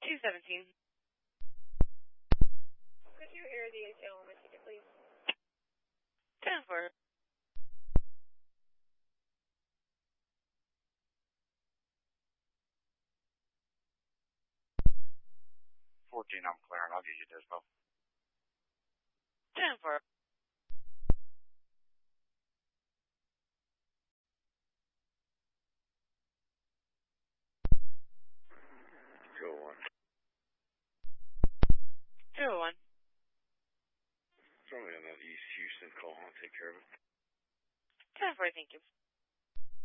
217. Could you air the ACL on my ticket, please? 10-4. I'm clearing. I'll get you dispo. 10-4. Go one. 201. Throw me on that East Houston call. I'll take care of it. 10-4, thank you.